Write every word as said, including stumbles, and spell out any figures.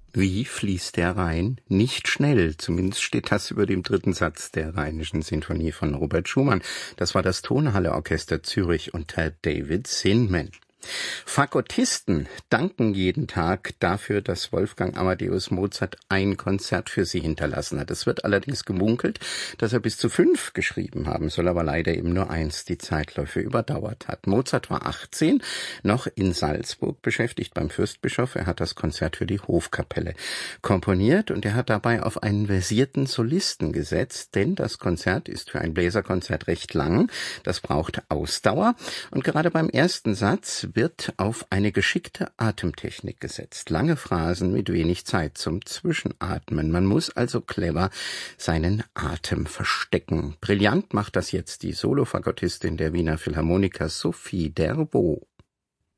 Wie fließt der Rhein? Nicht schnell. Zumindest steht das über dem dritten Satz der Rheinischen Sinfonie von Robert Schumann. Das war das Tonhalle Orchester Zürich unter David Zinman. Fagottisten danken jeden Tag dafür, dass Wolfgang Amadeus Mozart ein Konzert für sie hinterlassen hat. Es wird allerdings gemunkelt, dass er bis zu fünf geschrieben haben soll, aber leider eben nur eins die Zeitläufe überdauert hat. Mozart war achtzehn, noch in Salzburg beschäftigt beim Fürstbischof. Er hat das Konzert für die Hofkapelle komponiert und er hat dabei auf einen versierten Solisten gesetzt, denn das Konzert ist für ein Bläserkonzert recht lang. Das braucht Ausdauer und gerade beim ersten Satz wird auf eine geschickte Atemtechnik gesetzt. Lange Phrasen mit wenig Zeit zum Zwischenatmen. Man muss also clever seinen Atem verstecken. Brillant macht das jetzt die Solofagottistin der Wiener Philharmoniker Sophie Derbeau.